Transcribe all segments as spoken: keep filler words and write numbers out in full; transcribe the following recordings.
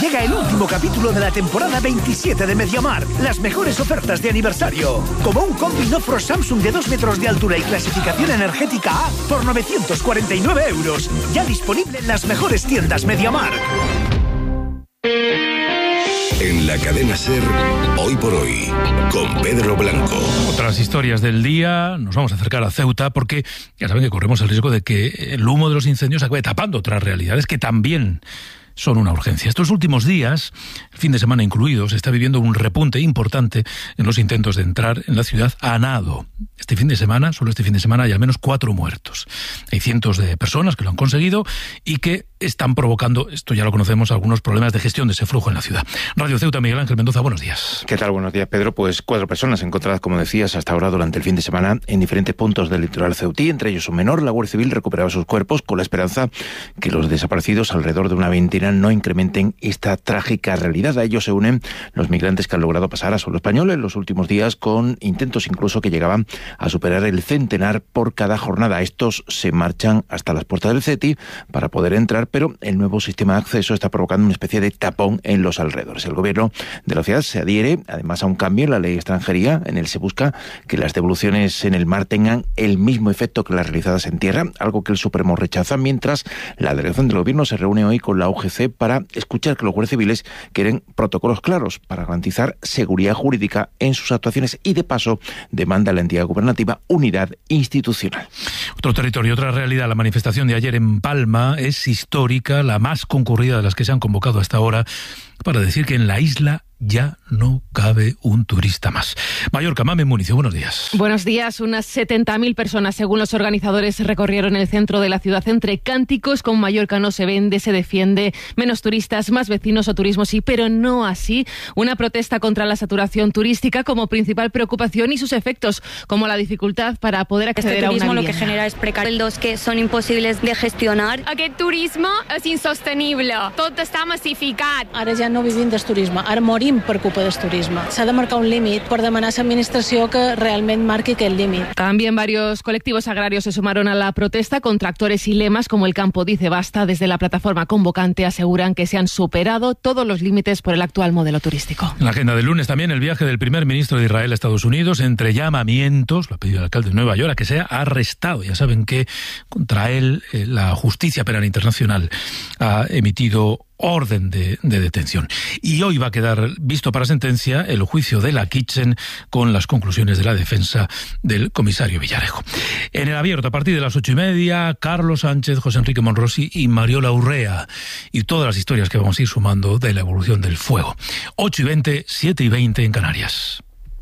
Llega el último capítulo de la temporada veintisiete de MediaMarkt. Las mejores ofertas de aniversario. Como un combi Nofrost Samsung de dos metros de altura y clasificación energética A por novecientos cuarenta y nueve euros. Ya disponible en las mejores tiendas MediaMarkt. En la cadena SER, Hoy por Hoy, con Pedro Blanco. Otras historias del día, nos vamos a acercar a Ceuta porque ya saben que corremos el riesgo de que el humo de los incendios acabe tapando otras realidades que también son una urgencia. Estos últimos días, el fin de semana incluido, se está viviendo un repunte importante en los intentos de entrar en la ciudad a nado. Este fin de semana, solo este fin de semana, hay al menos cuatro muertos. Hay cientos de personas que lo han conseguido y que están provocando, esto ya lo conocemos, algunos problemas de gestión de ese flujo en la ciudad. Radio Ceuta, Miguel Ángel Mendoza, buenos días. ¿Qué tal? Buenos días, Pedro. Pues cuatro personas encontradas, como decías, hasta ahora durante el fin de semana en diferentes puntos del litoral ceutí, entre ellos un menor. La Guardia Civil recuperaba sus cuerpos con la esperanza que los desaparecidos, alrededor de una veintena, no incrementen esta trágica realidad. A ellos se unen los migrantes que han logrado pasar a suelo español en los últimos días, con intentos incluso que llegaban a superar el centenar por cada jornada. Estos se marchan hasta las puertas del CETI para poder entrar, pero el nuevo sistema de acceso está provocando una especie de tapón en los alrededores. El gobierno de la ciudad se adhiere además a un cambio en la ley de extranjería. En él se busca que las devoluciones en el mar tengan el mismo efecto que las realizadas en tierra, algo que el Supremo rechaza, mientras la delegación del gobierno se reúne hoy con la U G C para escuchar que los guardias civiles quieren protocolos claros para garantizar seguridad jurídica en sus actuaciones y, de paso, demanda a la entidad gubernativa unidad institucional. Otro territorio, otra realidad. La manifestación de ayer en Palma es histórica, la más concurrida de las que se han convocado hasta ahora, para decir que en la isla ya no cabe un turista más. Mallorca, Mamen Municio, buenos días. Buenos días. Unas setenta mil personas, según los organizadores, recorrieron el centro de la ciudad entre cánticos con Mallorca no se vende, se defiende, menos turistas, más vecinos o turismo sí, pero no así. Una protesta contra la saturación turística como principal preocupación y sus efectos, como la dificultad para poder acceder este a una vivienda. Lo que genera es precarios que son imposibles de gestionar. Aquest turisme és insostenible. Tot està massificat. Ara ja no vivim del turisme, ara morim per culpa del turisme. S'ha de marcar un límit per demanar a l'administració que realment marqui aquest límit. También varios colectivos agrarios se sumaron a la protesta con tractores y lemas como el Campo Dice Basta. Desde la plataforma convocante aseguran que se han superado todos los límites por el actual modelo turístico. En la agenda del lunes también el viaje del primer ministro de Israel a Estados Unidos, entre llamamientos, lo ha pedido el alcalde de Nueva York, a que sea arrestado. Ya saben que contra él eh, la Justicia Penal Internacional ha emitido orden de, de detención. Y hoy va a quedar visto para sentencia el juicio de la Kitchen con las conclusiones de la defensa del comisario Villarejo. En el abierto, a partir de las ocho y media, Carlos Sánchez, José Enrique Monrosi y Mariola Urrea. Y todas las historias que vamos a ir sumando de la evolución del fuego. ocho y veinte, siete y veinte en Canarias.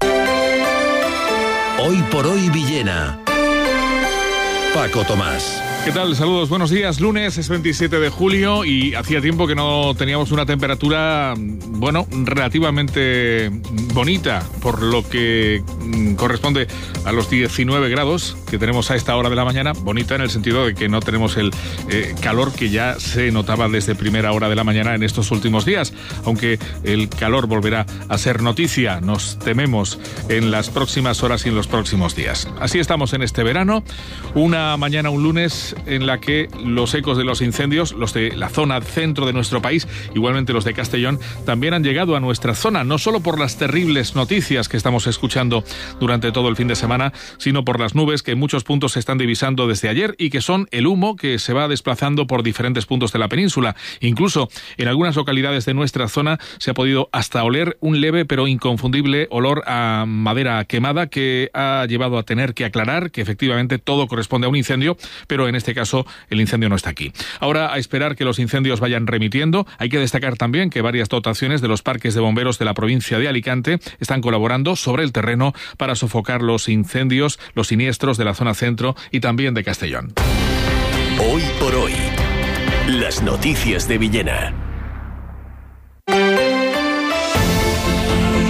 Hoy por Hoy Villena. Paco Tomás. ¿Qué tal? Saludos, buenos días. Lunes es veintisiete de julio y hacía tiempo que no teníamos una temperatura, bueno, relativamente bonita, por lo que mm, corresponde a los diecinueve grados que tenemos a esta hora de la mañana. Bonita en el sentido de que no tenemos el eh, calor que ya se notaba desde primera hora de la mañana en estos últimos días, aunque el calor volverá a ser noticia, nos tememos, en las próximas horas y en los próximos días. Así estamos en este verano, una mañana, un lunes, en la que los ecos de los incendios, los de la zona centro de nuestro país, igualmente los de Castellón, también han llegado a nuestra zona, no solo por las terribles noticias que estamos escuchando durante todo el fin de semana, sino por las nubes que en muchos puntos se están divisando desde ayer y que son el humo que se va desplazando por diferentes puntos de la península. Incluso en algunas localidades de nuestra zona se ha podido hasta oler un leve pero inconfundible olor a madera quemada que ha llevado a tener que aclarar que efectivamente todo corresponde a un incendio, pero en este caso el incendio no está aquí. Ahora a esperar que los incendios vayan remitiendo. Hay que destacar también que varias dotaciones de los parques de bomberos de la provincia de Alicante están colaborando sobre el terreno para sofocar los incendios, los siniestros de la zona centro y también de Castellón. Hoy por Hoy, las noticias de Villena.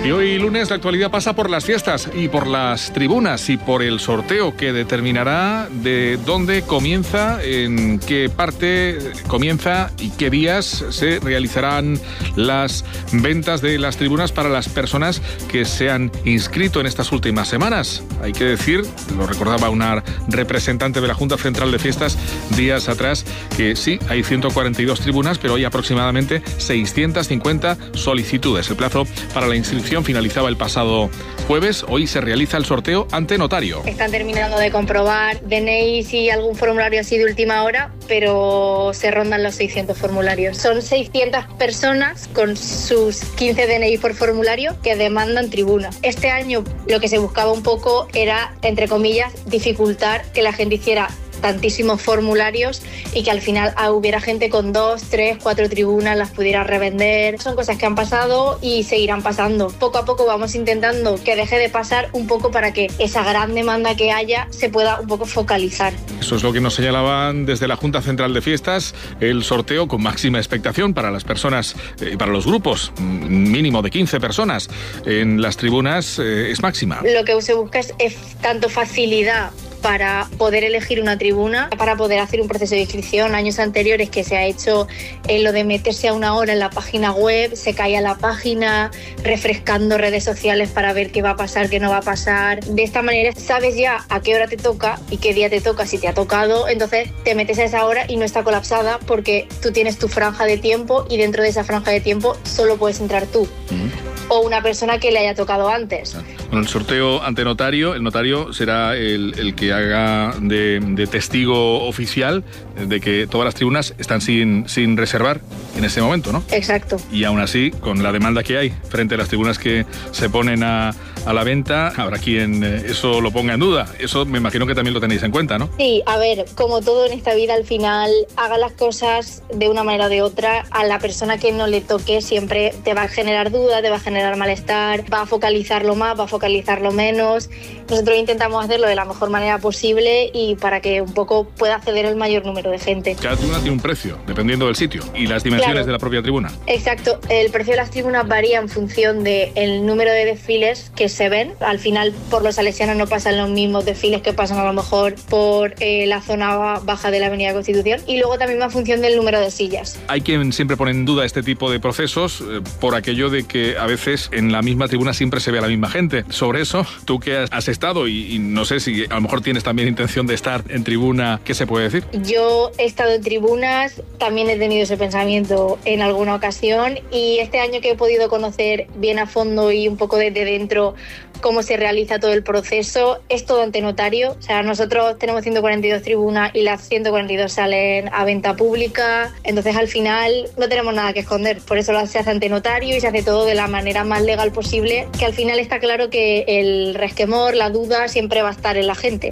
Y hoy lunes la actualidad pasa por las fiestas y por las tribunas y por el sorteo que determinará de dónde comienza, en qué parte comienza y qué días se realizarán las ventas de las tribunas para las personas que se han inscrito en estas últimas semanas. Hay que decir, lo recordaba una representante de la Junta Central de Fiestas días atrás, que sí, hay ciento cuarenta y dos tribunas, pero hay aproximadamente seiscientas cincuenta solicitudes. El plazo para la inscripción finalizaba el pasado jueves. Hoy se realiza el sorteo ante notario. Están terminando de comprobar D N Is y algún formulario así de última hora, pero se rondan los seiscientos formularios. Son seiscientas personas con sus quince D N I por formulario que demandan tribuna. Este año lo que se buscaba un poco era, entre comillas, dificultar que la gente hiciera tantísimos formularios y que al final ah, hubiera gente con dos, tres, cuatro tribunas, las pudiera revender. Son cosas que han pasado y seguirán pasando. Poco a poco vamos intentando que deje de pasar un poco para que esa gran demanda que haya se pueda un poco focalizar. Eso es lo que nos señalaban desde la Junta Central de Fiestas. El sorteo con máxima expectación para las personas y eh, para los grupos, mínimo de quince personas en las tribunas, eh, es máxima. Lo que se busca es, es tanto facilidad para poder elegir una tribuna, para poder hacer un proceso de inscripción. Años anteriores que se ha hecho eh, lo de meterse a una hora en la página web, se cae a la página, refrescando redes sociales para ver qué va a pasar, qué no va a pasar. De esta manera sabes ya a qué hora te toca y qué día te toca, si te ha tocado, entonces te metes a esa hora y no está colapsada porque tú tienes tu franja de tiempo y dentro de esa franja de tiempo solo puedes entrar tú. Mm. O una persona que le haya tocado antes. Bueno, el sorteo ante notario, el notario será el, el que haga de, de testigo oficial de que todas las tribunas están sin, sin reservar en ese momento, ¿no? Exacto. Y aún así, con la demanda que hay frente a las tribunas que se ponen a, a la venta, habrá quien eso lo ponga en duda. Eso me imagino que también lo tenéis en cuenta, ¿no? Sí, a ver, como todo en esta vida, al final, haga las cosas de una manera o de otra, a la persona que no le toque siempre te va a generar duda, te va a generar malestar, va a focalizarlo más, va a focalizarlo menos. Nosotros intentamos hacerlo de la mejor manera posible y para que un poco pueda acceder el mayor número de gente. Cada tribuna tiene un precio, dependiendo del sitio y las dimensiones claro. de la propia tribuna. Exacto, el precio de las tribunas varía en función del número de desfiles que se ven. Al final, por los salesianos no pasan los mismos desfiles que pasan a lo mejor por eh, la zona baja de la Avenida Constitución, y luego también va en función del número de sillas. Hay quien siempre pone en duda este tipo de procesos eh, por aquello de que a veces en la misma tribuna siempre se ve a la misma gente. Sobre eso, tú que has, has estado y, y no sé si a lo mejor tienes también intención de estar en tribuna, ¿qué se puede decir? Yo he estado en tribunas, también he tenido ese pensamiento en alguna ocasión, y este año que he podido conocer bien a fondo y un poco desde dentro cómo se realiza todo el proceso, es todo ante notario. O sea, nosotros tenemos ciento cuarenta y dos tribunas y las ciento cuarenta y dos salen a venta pública, entonces al final no tenemos nada que esconder, por eso se hace ante notario y se hace todo de la manera más legal posible, que al final está claro que el resquemor, la duda siempre va a estar en la gente.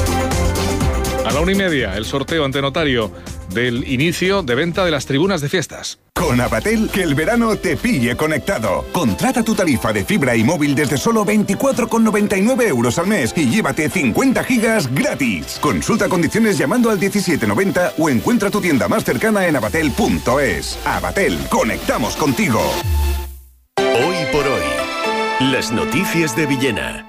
A la una y media, el sorteo ante notario del inicio de venta de las tribunas de fiestas. Con Avatel, que el verano te pille conectado. Contrata tu tarifa de fibra y móvil desde solo veinticuatro con noventa y nueve euros al mes y llévate cincuenta gigas gratis. Consulta condiciones llamando al diecisiete noventa o encuentra tu tienda más cercana en avatel punto es. Avatel, conectamos contigo. Hoy por hoy, las noticias de Villena.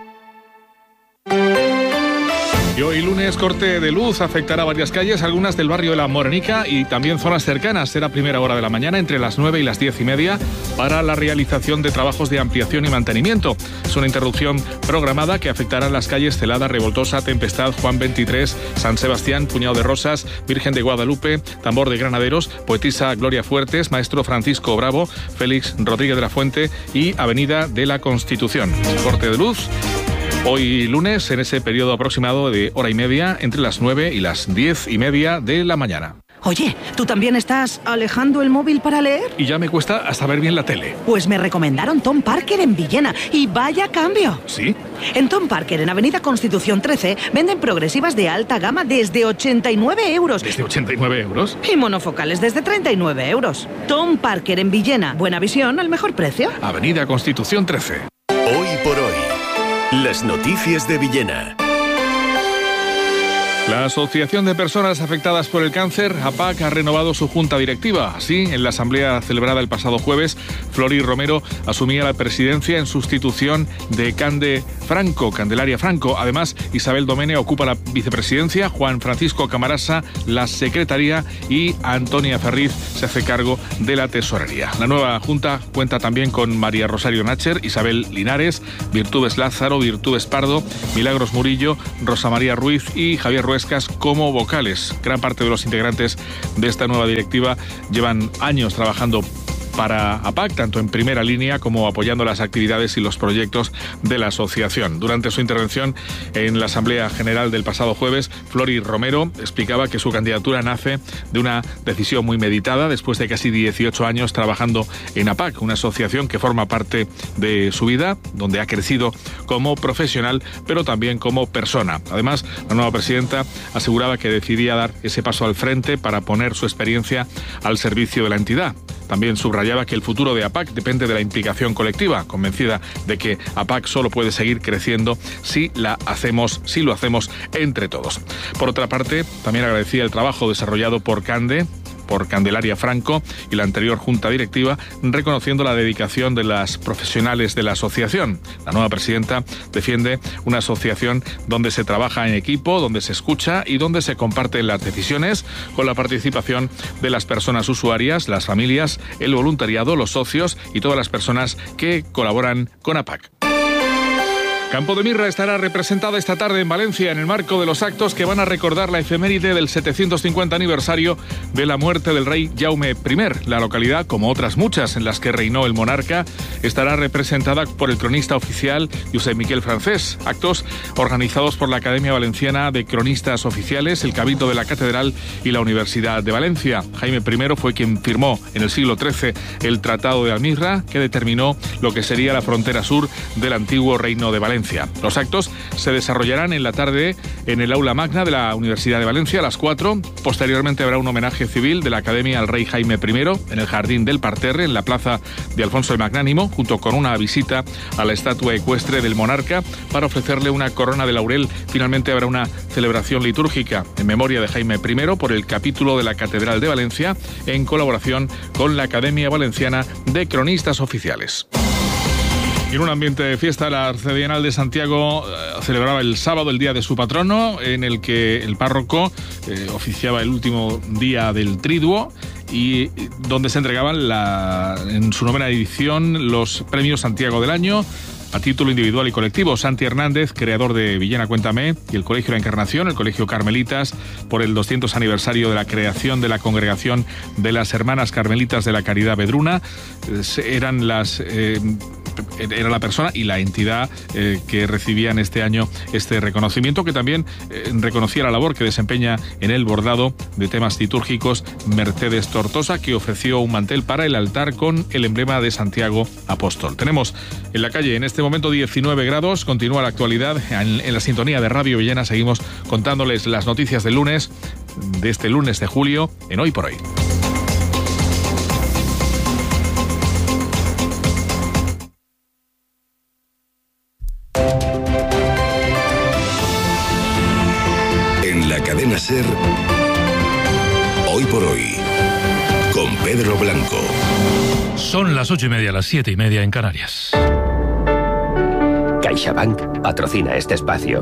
Y hoy lunes, corte de luz afectará varias calles, algunas del barrio de La Morenica y también zonas cercanas. Será primera hora de la mañana, entre las nueve y las diez y media, para la realización de trabajos de ampliación y mantenimiento. Es una interrupción programada que afectará las calles Celada, Revoltosa, Tempestad, Juan veintitrés, San Sebastián, Puñado de Rosas, Virgen de Guadalupe, Tambor de Granaderos, Poetisa Gloria Fuertes, Maestro Francisco Bravo, Félix Rodríguez de la Fuente y Avenida de la Constitución. Corte de luz hoy lunes, en ese periodo aproximado de hora y media, entre las nueve y las diez y media de la mañana. Oye, ¿tú también estás alejando el móvil para leer? Y ya me cuesta hasta ver bien la tele. Pues me recomendaron Tom Parker en Villena, y vaya cambio. ¿Sí? En Tom Parker, en Avenida Constitución trece, venden progresivas de alta gama desde ochenta y nueve euros. ¿Desde ochenta y nueve euros? Y monofocales desde treinta y nueve euros. Tom Parker en Villena, buena visión al mejor precio. Avenida Constitución trece. Hoy por hoy, las noticias de Villena. La Asociación de Personas Afectadas por el Cáncer, APAC, ha renovado su junta directiva. Así, en la asamblea celebrada el pasado jueves, Flori Romero asumía la presidencia en sustitución de Cande Franco, Candelaria Franco. Además, Isabel Domene ocupa la vicepresidencia, Juan Francisco Camarasa la secretaría y Antonia Ferriz se hace cargo de la tesorería. La nueva junta cuenta también con María Rosario Nacher, Isabel Linares, Virtudes Lázaro, Virtudes Pardo, Milagros Murillo, Rosa María Ruiz y Javier Ruescas como vocales. Gran parte de los integrantes de esta nueva directiva llevan años trabajando para APAC, tanto en primera línea como apoyando las actividades y los proyectos de la asociación. Durante su intervención en la Asamblea General del pasado jueves, Flori Romero explicaba que su candidatura nace de una decisión muy meditada después de casi dieciocho años trabajando en APAC, una asociación que forma parte de su vida, donde ha crecido como profesional, pero también como persona. Además, la nueva presidenta aseguraba que decidía dar ese paso al frente para poner su experiencia al servicio de la entidad. También subrayaba que el futuro de APAC depende de la implicación colectiva, convencida de que APAC solo puede seguir creciendo si la hacemos, si lo hacemos entre todos. Por otra parte, también agradecía el trabajo desarrollado por Cande, por Candelaria Franco y la anterior junta directiva, reconociendo la dedicación de las profesionales de la asociación. La nueva presidenta defiende una asociación donde se trabaja en equipo, donde se escucha y donde se comparten las decisiones con la participación de las personas usuarias, las familias, el voluntariado, los socios y todas las personas que colaboran con APAC. Campo de Mirra estará representada esta tarde en Valencia en el marco de los actos que van a recordar la efeméride del setecientos cincuenta aniversario de la muerte del rey Jaume primero. La localidad, como otras muchas en las que reinó el monarca, estará representada por el cronista oficial Josep Miquel Francés. Actos organizados por la Academia Valenciana de Cronistas Oficiales, el Cabildo de la Catedral y la Universidad de Valencia. Jaime primero fue quien firmó en el siglo trece el Tratado de Almirra, que determinó lo que sería la frontera sur del antiguo Reino de Valencia. Los actos se desarrollarán en la tarde en el aula magna de la Universidad de Valencia a las cuatro. Posteriormente habrá un homenaje civil de la Academia al rey Jaime primero en el Jardín del Parterre, en la plaza de Alfonso el Magnánimo, junto con una visita a la estatua ecuestre del monarca para ofrecerle una corona de laurel. Finalmente habrá una celebración litúrgica en memoria de Jaime primero por el capítulo de la Catedral de Valencia, en colaboración con la Academia Valenciana de Cronistas Oficiales. Y en un ambiente de fiesta, la Arcedianal de Santiago eh, celebraba el sábado el día de su patrono, en el que el párroco eh, oficiaba el último día del Triduo y donde se entregaban la, en su novena edición los premios Santiago del Año a título individual y colectivo. Santi Hernández, creador de Villena Cuéntame, y el Colegio La Encarnación, el Colegio Carmelitas, por el doscientos aniversario de la creación de la Congregación de las Hermanas Carmelitas de la Caridad Vedruna, eran las... Eh, era la persona y la entidad eh, que recibían este año este reconocimiento, que también eh, reconocía la labor que desempeña en el bordado de temas litúrgicos Mercedes Tortosa, que ofreció un mantel para el altar con el emblema de Santiago Apóstol. Tenemos en la calle en este momento diecinueve grados, continúa la actualidad en, en la sintonía de Radio Villena. Seguimos contándoles las noticias del lunes, de este lunes de julio, en Hoy por Hoy. Cadena SER, Hoy por Hoy, con Pedro Blanco. Son las ocho y media, las siete y media en Canarias. CaixaBank patrocina este espacio.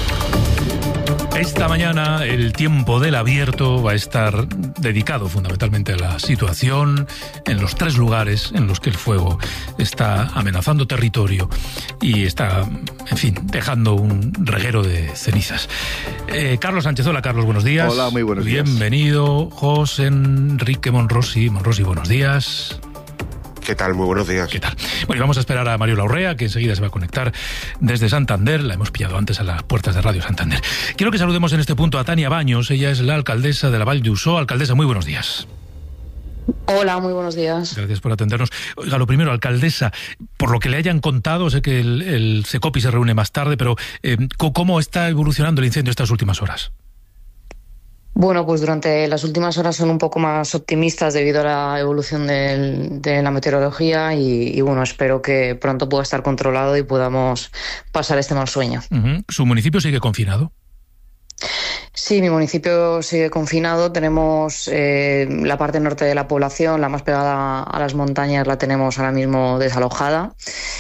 Esta mañana el tiempo del abierto va a estar dedicado fundamentalmente a la situación en los tres lugares en los que el fuego está amenazando territorio y está, en fin, dejando un reguero de cenizas. Eh, Carlos Sánchez, hola Carlos, buenos días. Hola, muy buenos días. Bienvenido. José Enrique Monrosi, Monrosi, buenos días. ¿Qué tal? Muy buenos días. ¿Qué tal? Bueno, y vamos a esperar a Mario Laurrea, que enseguida se va a conectar desde Santander. La hemos pillado antes a las puertas de Radio Santander. Quiero que saludemos en este punto a Tania Baños. Ella es la alcaldesa de la Vall d'Uixó. Alcaldesa, muy buenos días. Hola, muy buenos días. Gracias por atendernos. Oiga, lo primero, alcaldesa, por lo que le hayan contado, sé que el, el Secopi se reúne más tarde, pero eh, ¿cómo está evolucionando el incendio estas últimas horas? Bueno, pues durante las últimas horas son un poco más optimistas debido a la evolución del, de la meteorología y, y bueno, espero que pronto pueda estar controlado y podamos pasar este mal sueño. Uh-huh. ¿Su municipio sigue confinado? Sí, mi municipio sigue confinado. Tenemos eh, la parte norte de la población, la más pegada a las montañas, la tenemos ahora mismo desalojada.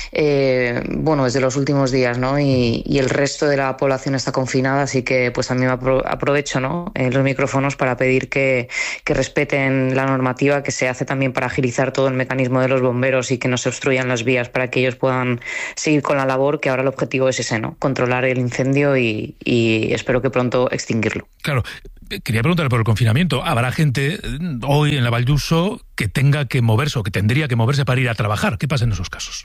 Eh, bueno, desde los últimos días, ¿no? Y, y el resto de la población está confinada, así que pues también apro- aprovecho, ¿no? Eh, los micrófonos para pedir que, que respeten la normativa, que se hace también para agilizar todo el mecanismo de los bomberos y que no se obstruyan las vías para que ellos puedan seguir con la labor, que ahora el objetivo es ese, ¿no? Controlar el incendio y, y espero que pronto extinguirlo. Claro, quería preguntarle por el confinamiento. ¿Habrá gente hoy en la Vall d'Uso que tenga que moverse o que tendría que moverse para ir a trabajar? ¿Qué pasa en esos casos?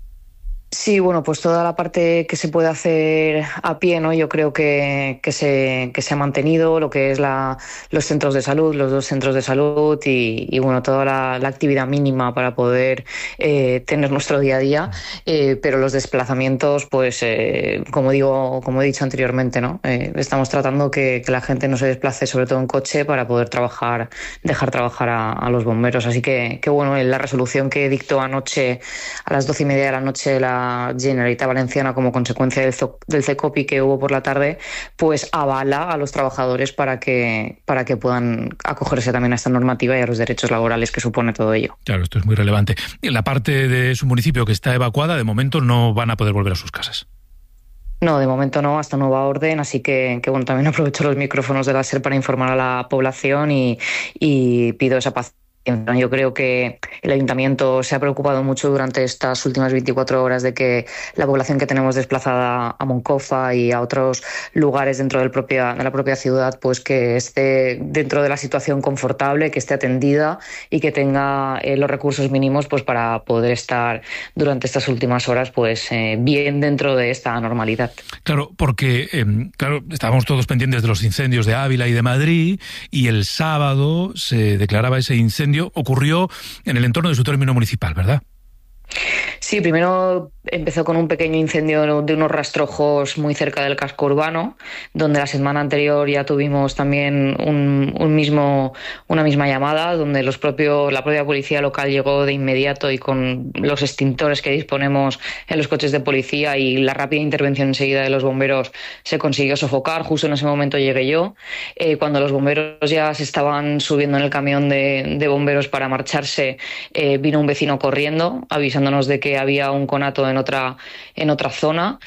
Sí, bueno, pues toda la parte que se puede hacer a pie, ¿no? Yo creo que, que, se, que se ha mantenido, lo que es la, los centros de salud, los dos centros de salud y, y bueno, toda la, la actividad mínima para poder eh, tener nuestro día a día, eh, pero los desplazamientos, pues eh, como digo, como he dicho anteriormente, ¿no? Eh, estamos tratando que, que la gente no se desplace, sobre todo en coche, para poder trabajar, dejar trabajar a, a los bomberos. Así que, que bueno, la resolución que dictó anoche a las doce y media de la noche la Generalitat Valenciana como consecuencia del, del CECOPI que hubo por la tarde, pues avala a los trabajadores para que, para que puedan acogerse también a esta normativa y a los derechos laborales que supone todo ello. Claro, esto es muy relevante. En la parte de su municipio que está evacuada, de momento no van a poder volver a sus casas. No, de momento no, hasta nueva orden, así que, que bueno, también aprovecho los micrófonos de la SER para informar a la población y, y pido esa paciencia. Yo creo que el Ayuntamiento se ha preocupado mucho durante estas últimas veinticuatro horas de que la población que tenemos desplazada a Moncofa y a otros lugares dentro del propia, de la propia ciudad, pues que esté dentro de la situación confortable, que esté atendida y que tenga eh, los recursos mínimos pues para poder estar durante estas últimas horas pues eh, bien dentro de esta normalidad. Claro, porque eh, claro, estábamos todos pendientes de los incendios de Ávila y de Madrid y el sábado se declaraba ese incendio. Ocurrió en el entorno de su término municipal, ¿verdad? Sí, primero empezó con un pequeño incendio de unos rastrojos muy cerca del casco urbano, donde la semana anterior ya tuvimos también un, un mismo, una misma llamada, donde los propios, la propia policía local llegó de inmediato y con los extintores que disponemos en los coches de policía y la rápida intervención enseguida de los bomberos se consiguió sofocar. Justo en ese momento llegué yo. Eh, cuando los bomberos ya se estaban subiendo en el camión de, de bomberos para marcharse, eh, vino un vecino corriendo, avisándonos de que había un conato en otra, en otra zona.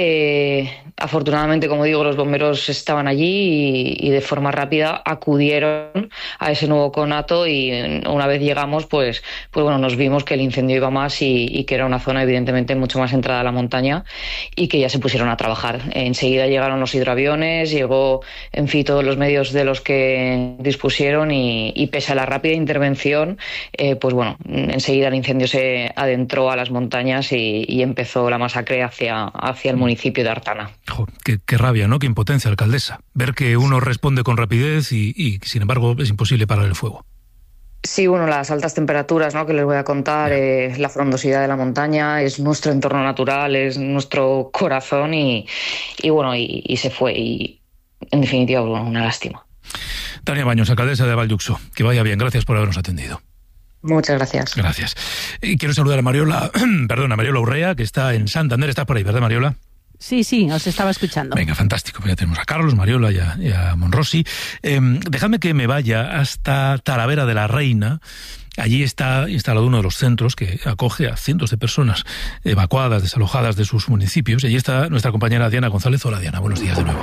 Eh, afortunadamente, como digo, los bomberos estaban allí y, y de forma rápida acudieron a ese nuevo conato y una vez llegamos, pues, pues bueno, nos vimos que el incendio iba más y, y que era una zona evidentemente mucho más entrada a la montaña y que ya se pusieron a trabajar. Enseguida llegaron los hidroaviones, llegó, en fin, todos los medios de los que dispusieron y, y pese a la rápida intervención, eh, pues bueno, enseguida el incendio se adentró a las montañas y, y empezó la masacre hacia, hacia el municipio de Artana. Jo, qué, qué rabia, ¿no? Qué impotencia, alcaldesa. Ver que uno responde con rapidez y, y sin embargo, es imposible parar el fuego. Sí, bueno, las altas temperaturas, ¿no?, que les voy a contar, eh, la frondosidad de la montaña, es nuestro entorno natural, es nuestro corazón y, y bueno, y, y se fue. Y en definitiva, bueno, una lástima. Tania Baños, alcaldesa de Vall d'Uso. Que vaya bien, gracias por habernos atendido. Muchas gracias. Gracias. Y quiero saludar a Mariola, perdón, a Mariola Urrea, que está en Santander. Estás por ahí, ¿verdad, Mariola? Sí, sí, os estaba escuchando. Venga, fantástico. Ya tenemos a Carlos, Mariola y a, y a Monrosi. Eh, dejadme que me vaya hasta Talavera de la Reina. Allí está instalado uno de los centros que acoge a cientos de personas evacuadas, desalojadas de sus municipios. Y allí está nuestra compañera Diana González. Hola, Diana, buenos días de nuevo.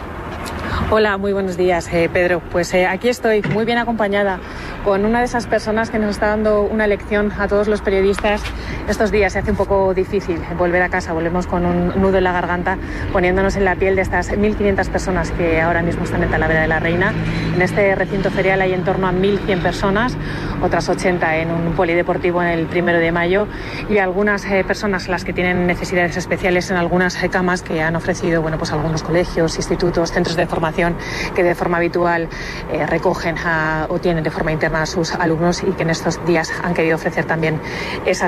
Hola, muy buenos días, eh, Pedro. Pues eh, aquí estoy, muy bien acompañada, con una de esas personas que nos está dando una lección a todos los periodistas estos días. Se hace un poco difícil volver a casa, volvemos con un nudo en la garganta, poniéndonos en la piel de estas mil quinientas personas que ahora mismo están en Talavera de la Reina. En este recinto ferial hay en torno a mil cien personas, otras ochenta en un polideportivo en el primero de mayo y algunas eh, personas las que tienen necesidades especiales en algunas eh, camas que han ofrecido, bueno, pues algunos colegios, institutos, centros de formación que de forma habitual eh, recogen a, o tienen de forma interna a sus alumnos y que en estos días han querido ofrecer también esas camas.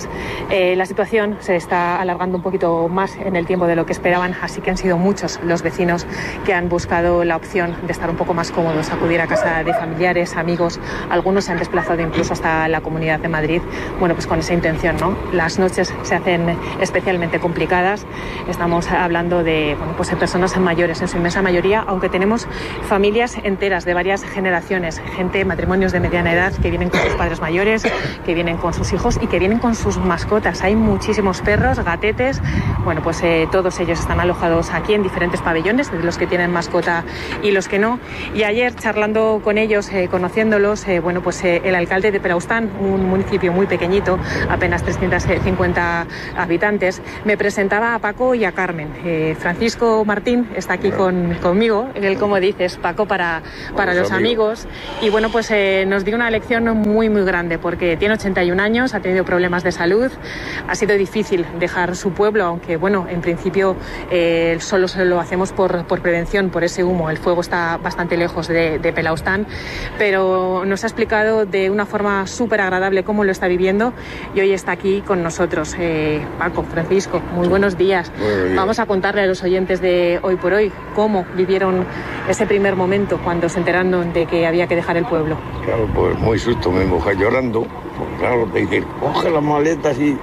pues eh, la situación se está alargando un poquito más en el tiempo de lo que esperaban, así que han sido muchos los vecinos que han buscado la opción de estar un poco más cómodos, acudir a casa de familiares, amigos. Algunos se han desplazado incluso hasta la Comunidad de Madrid, bueno, pues con esa intención, ¿no? Las noches se hacen especialmente complicadas. Estamos hablando de, bueno, pues de personas mayores en su inmensa mayoría, aunque tenemos familias enteras de varias generaciones, gente, matrimonios de mediana edad que vienen con sus padres mayores, que vienen con sus hijos y que vienen con sus mascotas. Hay muchísimos perros, gatetes, bueno, pues eh, todos ellos están alojados aquí en diferentes pabellones, de los que tienen mascota y los que no. Y ayer, charlando con ellos, eh, conociéndolos, eh, bueno, pues eh, el alcalde de Pelaustán, un municipio muy pequeñito, apenas trescientos cincuenta habitantes, me presentaba a Paco y a Carmen. Eh, Francisco Martín está aquí con, conmigo, él, como dices, Paco, para, para los amigos. Y bueno, pues eh, nos dio una lección muy, muy grande, porque tiene ochenta y un años, ha tenido problemas de salud, ha sido difícil dejar su pueblo, aunque bueno, en principio eh, solo se lo hacemos por, por prevención, por ese humo. El fuego está bastante lejos de, de Pelaustán, pero nos ha explicado de una forma súper agradable cómo lo está viviendo y hoy está aquí con nosotros. Eh, Paco, Francisco, muy buenos días. Vamos a contarle a los oyentes de Hoy por Hoy cómo vivieron ese primer momento cuando se enteraron de que había que dejar el pueblo. Claro, pues muy susto, mi mujer llorando. Pues claro, te dicen, coge las maletas y,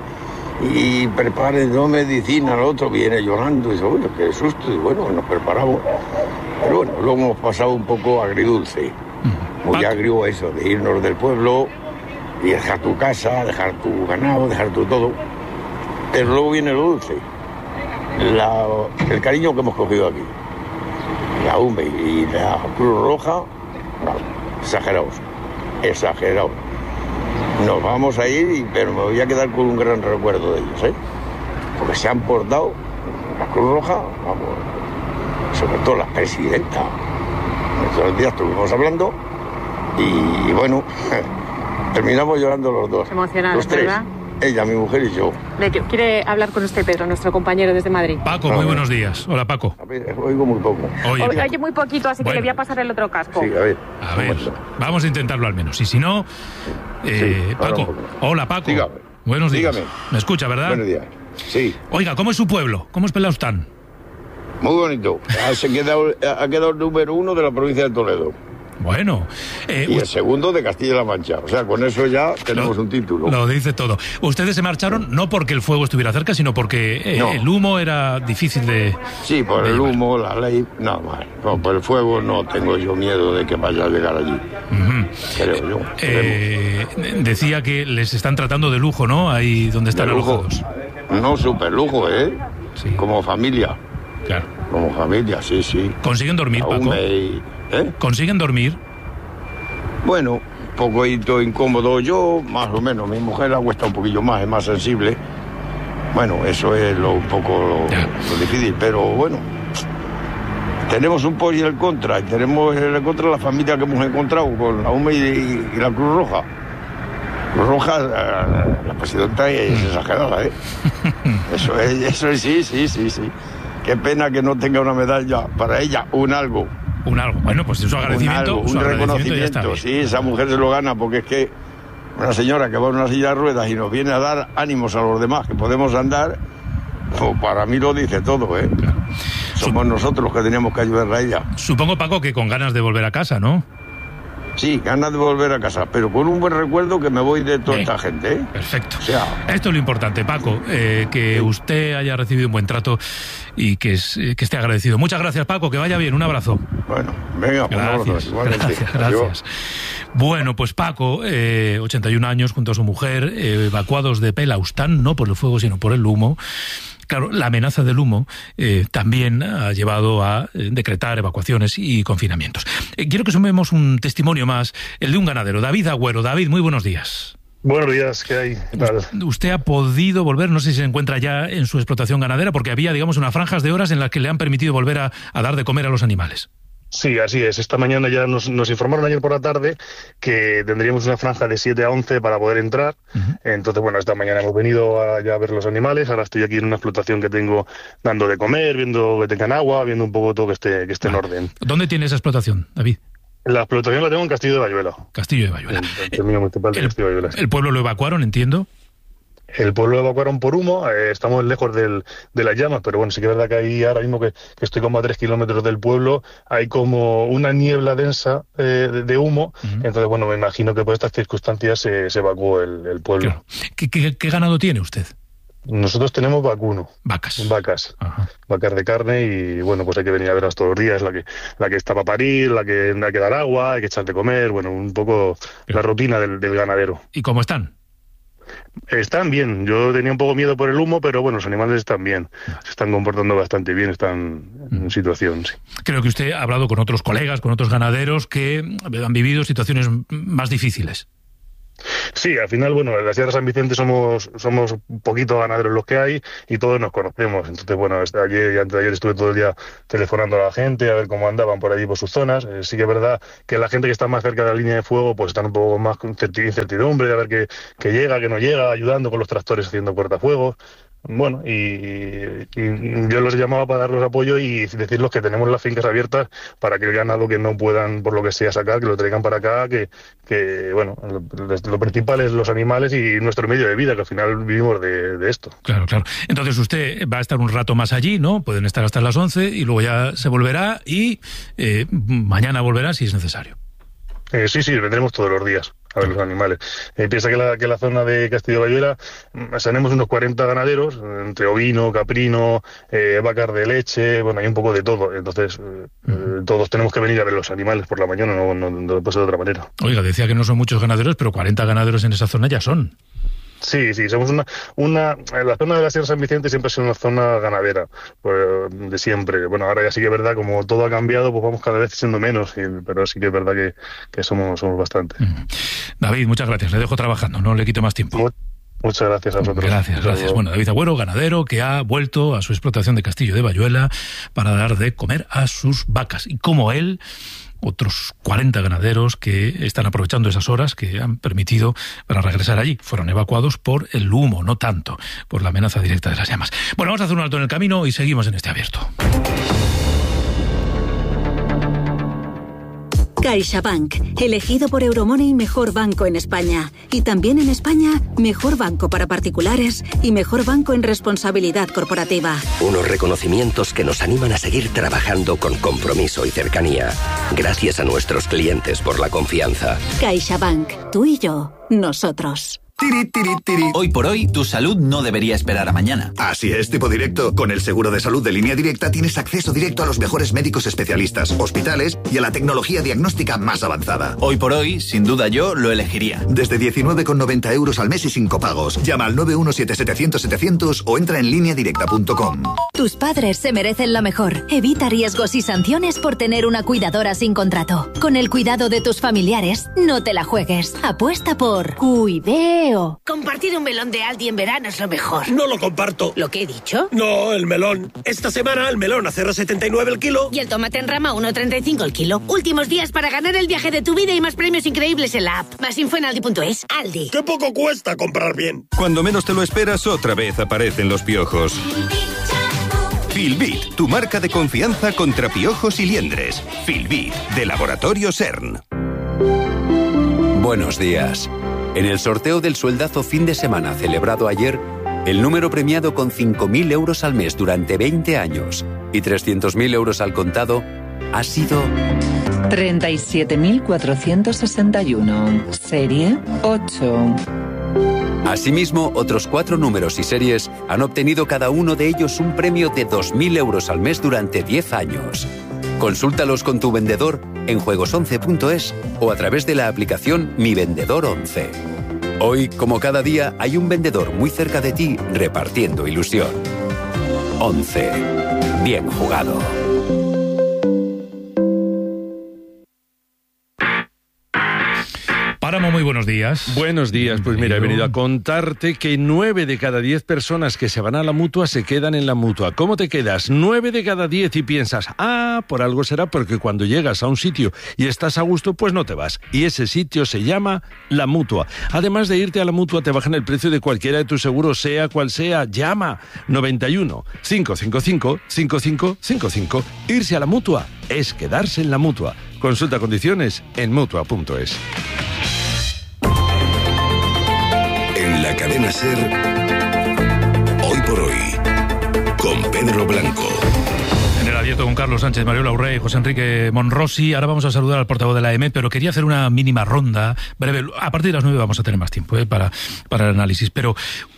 y prepare dos medicinas, el otro viene llorando y dice, oye, qué susto, y bueno, nos preparamos. Pero bueno, luego hemos pasado un poco agridulce, muy agrio eso, de irnos del pueblo y dejar tu casa, dejar tu ganado, dejar tu todo. Pero luego viene lo dulce, la, el cariño que hemos cogido aquí. La U M E y la Cruz Roja, no, exagerados, exagerados. Nos vamos a ir, y, pero me voy a quedar con un gran recuerdo de ellos, ¿eh? Porque se han portado, la Cruz Roja, vamos, sobre todo la presidenta. Estos días estuvimos hablando y, bueno, terminamos llorando los dos. Emocionados, los tres, ¿verdad? Ella, mi mujer y yo. Quiere hablar con usted, Pedro, nuestro compañero desde Madrid. Paco, muy buenos días. Hola, Paco. A ver, oigo muy poco. Oye, Oye, oye muy poquito, así bueno. que le voy a pasar el otro casco. Sí, a ver. A ver, vamos a intentarlo al menos. Y si no, eh, Sí, Paco. Hola, Paco. Dígame. Buenos días. Dígame. ¿Me escucha, verdad? Buenos días. Sí. Oiga, ¿cómo es su pueblo? ¿Cómo es Pelaustán? Muy bonito. Ha, se quedado, ha quedado el número uno de la provincia de Toledo. Bueno. Eh, y el segundo de Castilla-La Mancha. O sea, con eso ya tenemos lo, un título. Lo dice todo. Ustedes se marcharon no porque el fuego estuviera cerca, sino porque eh, No. el humo era difícil de... Sí, por el humo, la ley, nada más. No, por el fuego no tengo yo miedo de que vaya a llegar allí. Uh-huh. Creo yo. Eh, decía que les están tratando de lujo, ¿no? Ahí donde están De lujo. alojados. No, súper lujo, ¿eh? Sí. Como familia. Claro. Como familia, sí, sí. ¿Consiguen dormir, Aún Paco? me- ¿Eh? ¿Consiguen dormir? Bueno, un poquito incómodo. Yo, más o menos, mi mujer la cuesta un poquillo más, es más sensible. Bueno, eso es lo, un poco lo, lo difícil, pero bueno. Tenemos un por y el contra, y tenemos el contra la familia que hemos encontrado con la U M E y, y la Cruz Roja. Cruz Roja, la, la presidenta es exagerada, ¿eh? Eso es, eso es, sí, sí, sí, sí. Qué pena que no tenga una medalla para ella, un algo. Un algo. Bueno, pues su agradecimiento, Un, algo, su un agradecimiento ya está reconocimiento, bien. sí, esa mujer se lo gana porque es que una señora que va en una silla de ruedas y nos viene a dar ánimos a los demás que podemos andar, pues para mí lo dice todo, ¿eh? Claro. Somos nosotros los que teníamos que ayudarla a ella. Supongo, Paco, que con ganas de volver a casa, ¿no? Sí, ganas de volver a casa, pero con un buen recuerdo que me voy de toda Bien. esta gente, ¿eh? Perfecto. O sea, Esto es lo importante, Paco, eh, que usted haya recibido un buen trato y que, es- eh, que esté agradecido. Muchas gracias, Paco, que vaya bien, un abrazo. bueno, venga, pues un abrazo, Gracias, igualmente. gracias, Adiós. gracias. Bueno, pues Paco, eh, ochenta y un años, junto a su mujer, eh, evacuados de Pelaustán, no por el fuego, sino por el humo. Claro, la amenaza del humo eh, también ha llevado a eh, decretar evacuaciones y confinamientos. Eh, quiero que sumemos un testimonio más, el de un ganadero, David Agüero. David, muy buenos días. Buenos días, ¿qué hay? ¿Qué tal? Usted ha podido volver, no sé si se encuentra ya en su explotación ganadera, porque había, digamos, unas franjas de horas en las que le han permitido volver a, a dar de comer a los animales. Sí, así es. Esta mañana ya nos, nos informaron ayer por la tarde que tendríamos una franja de siete a once para poder entrar. Uh-huh. Entonces, bueno, esta mañana hemos venido a, ya a ver los animales. Ahora estoy aquí en una explotación que tengo dando de comer, viendo que tengan agua, viendo un poco todo que esté, que esté en orden. ¿Dónde tiene esa explotación, David? La explotación la tengo en Castillo de Bayuela. Castillo de Bayuela. El, el, municipal de el, Castillo de Bayuela. ¿El pueblo lo evacuaron, entiendo? El pueblo lo evacuaron por humo, eh, estamos lejos del, de las llamas, pero bueno, sí que es verdad que ahí ahora mismo que, que estoy como a tres kilómetros del pueblo, hay como una niebla densa eh, de, de humo, uh-huh. Entonces bueno, me imagino que por estas circunstancias se, se evacuó el, el pueblo. Claro. ¿Qué, qué, ¿Qué ganado tiene usted? Nosotros tenemos vacuno. Vacas. Vacas. Ajá. Vacas de carne y bueno, pues hay que venir a verlas todos los días, la que la que está para parir, la que hay que dar agua, hay que echar de comer, bueno, un poco Pero... la rutina del, del ganadero. ¿Y cómo están? Están bien. Yo tenía un poco miedo por el humo, pero bueno, los animales están bien. Se están comportando bastante bien, están en situación, sí. Creo que usted ha hablado con otros colegas, con otros ganaderos que han vivido situaciones más difíciles. Sí, al final, bueno, en la Sierra de San Vicente somos somos poquitos ganaderos los que hay y todos nos conocemos. Entonces, bueno, ayer y antes de ayer estuve todo el día telefonando a la gente a ver cómo andaban por allí, por sus zonas. Eh, sí que es verdad que la gente que está más cerca de la línea de fuego pues están un poco más con incertidumbre, a ver qué, qué llega, qué no llega, ayudando con los tractores haciendo cortafuegos. Bueno, y, y yo los he llamado para darles apoyo y decirles que tenemos las fincas abiertas para que el ganado que no puedan, por lo que sea, sacar, que lo traigan para acá, que, que bueno, lo, lo principal es los animales y nuestro medio de vida, que al final vivimos de, de esto. Claro, claro. Entonces usted va a estar un rato más allí, ¿no? Pueden estar hasta las once y luego ya se volverá y eh, mañana volverá si es necesario. Eh, sí, sí, vendremos todos los días a ver los animales. Eh, piensa que la, que la zona de Castillo de Bayuela tenemos unos cuarenta ganaderos, entre ovino, caprino, eh, vacas de leche, bueno, hay un poco de todo. Entonces, eh, uh-huh. todos tenemos que venir a ver los animales por la mañana, no, no, no puede ser de otra manera. Oiga, decía que no son muchos ganaderos, pero cuarenta ganaderos en esa zona ya son. Sí, sí, somos una, una, la zona de la Sierra de San Vicente siempre ha sido una zona ganadera, pues, de siempre. Bueno, ahora ya sí que es verdad, como todo ha cambiado, pues vamos cada vez siendo menos, y, pero sí que es verdad que, que somos, somos bastante. Mm. David, muchas gracias, le dejo trabajando, no le quito más tiempo. Mu- Muchas gracias a vosotros. Gracias, gracias. Bueno, David Agüero, ganadero, que ha vuelto a su explotación de Castillo de Bayuela para dar de comer a sus vacas. Y como él, otros cuarenta ganaderos que están aprovechando esas horas que han permitido para regresar allí. Fueron evacuados por el humo, no tanto por la amenaza directa de las llamas. Bueno, vamos a hacer un alto en el camino y seguimos en este abierto. CaixaBank, elegido por Euromoney mejor banco en España. Y también en España, mejor banco para particulares y mejor banco en responsabilidad corporativa. Unos reconocimientos que nos animan a seguir trabajando con compromiso y cercanía. Gracias a nuestros clientes por la confianza. CaixaBank, tú y yo, nosotros. Tiri, tiri, tiri. Hoy por hoy, tu salud no debería esperar a mañana. Así es, tipo directo. Con el seguro de salud de Línea Directa tienes acceso directo a los mejores médicos especialistas, hospitales y a la tecnología diagnóstica más avanzada. Hoy por hoy, sin duda yo lo elegiría. Desde diecinueve con noventa euros al mes y sin copagos. Llama al nueve uno siete setecientos setecientos o entra en línea directa punto com. Tus padres se merecen lo mejor. Evita riesgos y sanciones por tener una cuidadora sin contrato. Con el cuidado de tus familiares, no te la juegues. Apuesta por Cuideo. Compartir un melón de Aldi en verano es lo mejor. No lo comparto. ¿Lo que he dicho? No, el melón. Esta semana el melón a cero coma setenta y nueve el kilo. Y el tomate en rama a uno coma treinta y cinco el kilo. Últimos días para ganar el viaje de tu vida y más premios increíbles en la app. Más info en aldi punto es. Aldi. ¡Qué poco cuesta comprar bien! Cuando menos te lo esperas, otra vez aparecen los piojos. Filbit, tu marca de confianza contra piojos y liendres. Filbit, de Laboratorio CERN. Buenos días. En el sorteo del sueldazo fin de semana celebrado ayer, el número premiado con cinco mil euros al mes durante veinte años y trescientos mil euros al contado ha sido treinta y siete mil cuatrocientos sesenta y uno, serie ocho. Asimismo, otros cuatro números y series han obtenido cada uno de ellos un premio de dos mil euros al mes durante diez años. Consúltalos con tu vendedor en juegos once punto es o a través de la aplicación Mi Vendedor once. Hoy, como cada día, hay un vendedor muy cerca de ti repartiendo ilusión. once. Bien jugado. Páramo, muy buenos días. Buenos días, pues mira, he venido a contarte que nueve de cada diez personas que se van a la Mutua se quedan en la Mutua. ¿Cómo te quedas? Nueve de cada diez y piensas, ah, por algo será, porque cuando llegas a un sitio y estás a gusto, pues no te vas. Y ese sitio se llama la Mutua. Además de irte a la Mutua, te bajan el precio de cualquiera de tus seguros, sea cual sea. Llama noventa y uno, cinco cinco cinco, cinco cinco cinco cinco. Irse a la Mutua es quedarse en la Mutua. Consulta condiciones en mutua punto es. En la la cadena SER, Hoy por Hoy, con Pedro Blanco. En el abierto con Carlos Sánchez, Mariola Urrey, José Enrique Monrosi. Ahora vamos a saludar al portavoz de la E M E T, pero quería hacer una mínima ronda breve. A partir de las nueve vamos a tener más tiempo ¿eh? para, para el análisis, pero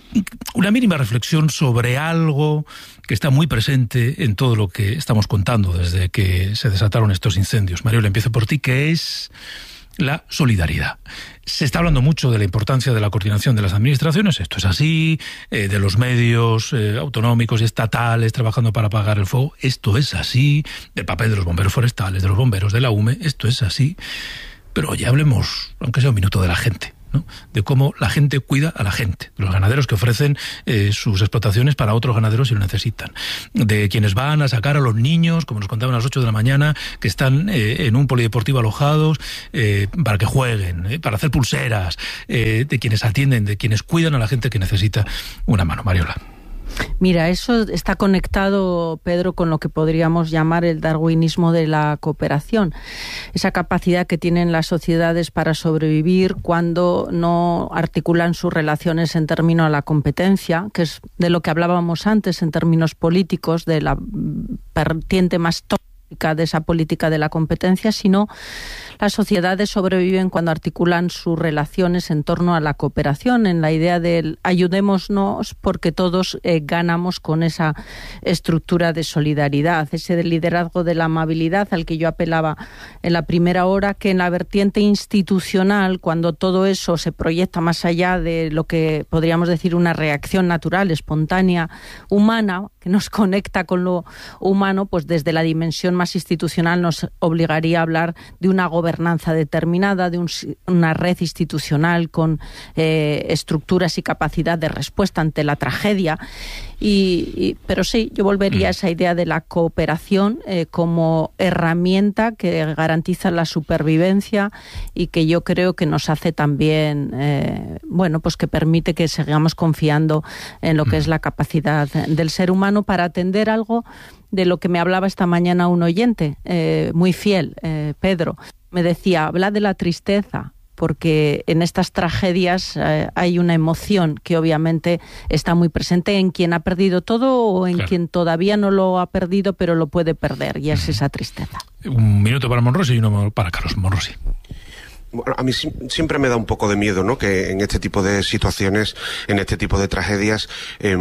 una mínima reflexión sobre algo que está muy presente en todo lo que estamos contando desde que se desataron estos incendios. Mariola, empiezo por ti, que es la solidaridad. Se está hablando mucho de la importancia de la coordinación de las administraciones, esto es así, eh, de los medios eh, autonómicos y estatales trabajando para apagar el fuego, esto es así, del papel de los bomberos forestales, de los bomberos de la U M E, esto es así. Pero oye, hablemos, aunque sea un minuto, de la gente, ¿no? De cómo la gente cuida a la gente, de los ganaderos que ofrecen eh, sus explotaciones para otros ganaderos si lo necesitan, de quienes van a sacar a los niños, como nos contaban a las ocho de la mañana, que están eh, en un polideportivo alojados eh, para que jueguen, eh, para hacer pulseras, eh, de quienes atienden, de quienes cuidan a la gente que necesita una mano. Mariola. Mira, eso está conectado, Pedro, con lo que podríamos llamar el darwinismo de la cooperación. Esa capacidad que tienen las sociedades para sobrevivir cuando no articulan sus relaciones en términos a la competencia, que es de lo que hablábamos antes en términos políticos, de la vertiente más tóxica de esa política de la competencia, sino las sociedades sobreviven cuando articulan sus relaciones en torno a la cooperación, en la idea del ayudémonos porque todos eh, ganamos con esa estructura de solidaridad, ese liderazgo de la amabilidad al que yo apelaba en la primera hora, que en la vertiente institucional, cuando todo eso se proyecta más allá de lo que podríamos decir una reacción natural, espontánea, humana, que nos conecta con lo humano, pues desde la dimensión más institucional nos obligaría a hablar de una gobernanza determinada, de un, una red institucional con eh, estructuras y capacidad de respuesta ante la tragedia. Y, y, pero sí, yo volvería a esa idea de la cooperación eh, como herramienta que garantiza la supervivencia y que yo creo que nos hace también, eh, bueno, pues que permite que sigamos confiando en lo que es la capacidad del ser humano para atender algo de lo que me hablaba esta mañana un oyente eh, muy fiel, eh, Pedro. Me decía, habla de la tristeza, porque en estas tragedias eh, hay una emoción que obviamente está muy presente en quien ha perdido todo o en claro. quien todavía no lo ha perdido pero lo puede perder, y es esa tristeza. Un minuto para Monrosi y uno para Carlos. Monrosi. Bueno, a mí siempre me da un poco de miedo, ¿no?, que en este tipo de situaciones, en este tipo de tragedias, eh,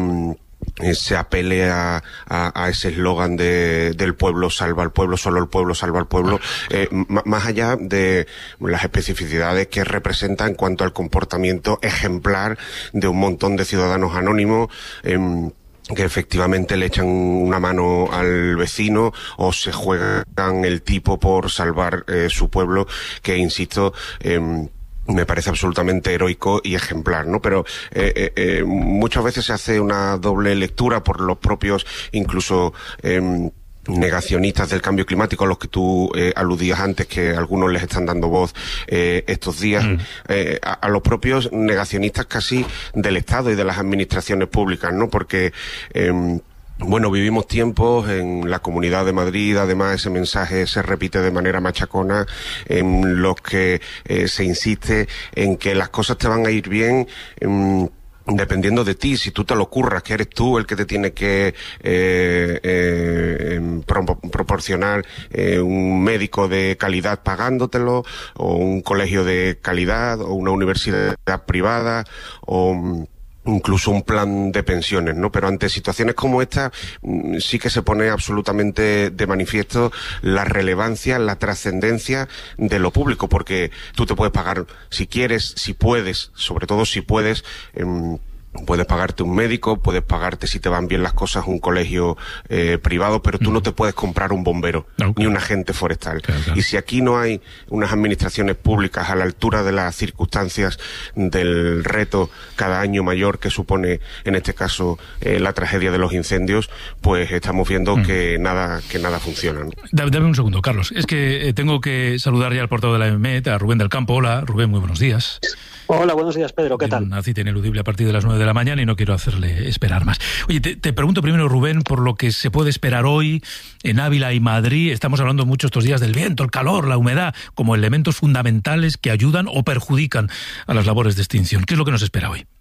se apele a, a, a ese eslogan de, del pueblo salva al pueblo, solo el pueblo salva al pueblo, eh, más allá de las especificidades que representa en cuanto al comportamiento ejemplar de un montón de ciudadanos anónimos, eh, que efectivamente le echan una mano al vecino o se juegan el tipo por salvar eh, su pueblo, que insisto, eh, me parece absolutamente heroico y ejemplar, ¿no? Pero eh, eh, muchas veces se hace una doble lectura por los propios, incluso eh, negacionistas del cambio climático, a los que tú eh, aludías antes, que algunos les están dando voz eh, estos días, mm. eh, a, a los propios negacionistas casi del Estado y de las administraciones públicas, ¿no? Porque eh, bueno, vivimos tiempos en la Comunidad de Madrid, además ese mensaje se repite de manera machacona, en los que eh, se insiste en que las cosas te van a ir bien eh, dependiendo de ti, si tú te lo curras, que eres tú el que te tiene que eh, eh, pro proporcionar eh, un médico de calidad pagándotelo, o un colegio de calidad, o una universidad privada, o incluso un plan de pensiones, ¿no? Pero ante situaciones como esta sí que se pone absolutamente de manifiesto la relevancia, la trascendencia de lo público, porque tú te puedes pagar si quieres, si puedes, sobre todo si puedes, eh, puedes pagarte un médico, puedes pagarte, si te van bien las cosas, un colegio eh, privado, pero tú no te puedes comprar un bombero, okay, ni un agente forestal. Claro, claro. Y si aquí no hay unas administraciones públicas a la altura de las circunstancias del reto cada año mayor que supone, en este caso, eh, la tragedia de los incendios, pues estamos viendo mm. que nada que nada funciona, ¿no? Dame un segundo, Carlos. Es que eh, tengo que saludar ya al portavoz de la E M E T, a Rubén del Campo. Hola, Rubén, muy buenos días. Hola, buenos días, Pedro, ¿qué tal? Una cita ineludible a partir de las nueve de la mañana y no quiero hacerle esperar más. Oye, te, te pregunto primero, Rubén, por lo que se puede esperar hoy en Ávila y Madrid. Estamos hablando mucho estos días del viento, el calor, la humedad, como elementos fundamentales que ayudan o perjudican a las labores de extinción. ¿Qué es lo que nos espera hoy?